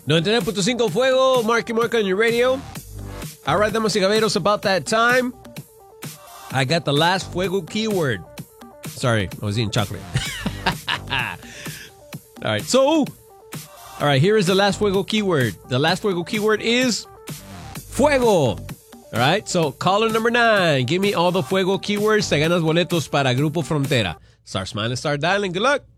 99.5 Fuego, Marky Mark on your radio. All right, damas y caballeros, about that time, I got the last Fuego keyword. Sorry, I was eating chocolate. All right, here is the last Fuego keyword. The last Fuego keyword is Fuego. All right, so caller number 9, give me all the Fuego keywords. Te ganas boletos para Grupo Frontera. Start smiling, start dialing. Good luck.